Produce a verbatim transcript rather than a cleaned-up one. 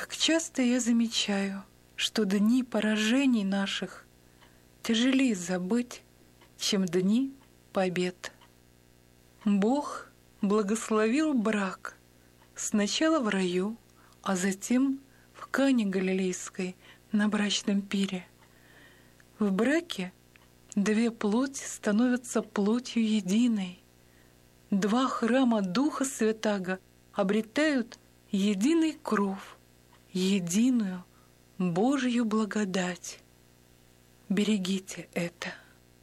Как часто я замечаю, что дни поражений наших тяжелее забыть, чем дни побед. Бог благословил брак сначала в раю, а затем в Кане Галилейской на брачном пире. В браке две плоти становятся плотью единой. Два храма Духа Святаго обретают единый кров, единую Божью благодать. Берегите это.